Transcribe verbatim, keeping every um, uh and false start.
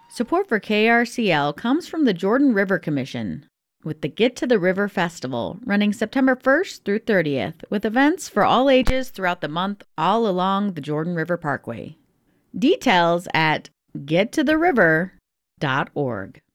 Support for K R C L comes from the Jordan River Commission, with the Get to the River Festival running September first through thirtieth, with events for all ages throughout the month all along the Jordan River Parkway. Details at get to the river dot org.